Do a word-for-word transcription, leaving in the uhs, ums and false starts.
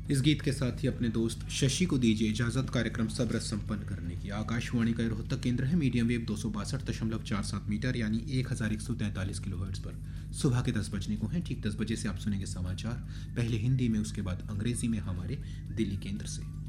इस गीत के साथ ही अपने दोस्त शशि को दीजिए इजाजत कार्यक्रम सब्र संपन्न करने की। आकाशवाणी का रोहतक केंद्र है, मीडियम वेव दो सौ बासठ दशमलव चार सात मीटर यानी एक हज़ार एक सौ तैंतालीस किलो हर्ट्ज पर। सुबह के दस बजने को हैं। ठीक दस बजे से आप सुनेंगे समाचार, पहले हिंदी में, उसके बाद अंग्रेजी में हमारे दिल्ली केंद्र से।